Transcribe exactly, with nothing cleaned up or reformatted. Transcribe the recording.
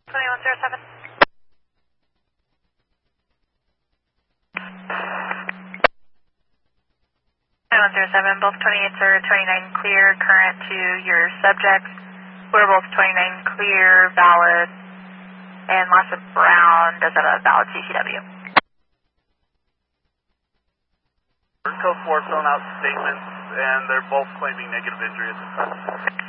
twenty-one zero seven. twenty-one zero seven, both twenty-eights are twenty-nine clear, current to your subjects. We're both twenty-nine clear, valid, and Lassa Brown does have a valid C C W. Code four filling out statements, and they're both claiming negative injury at this time.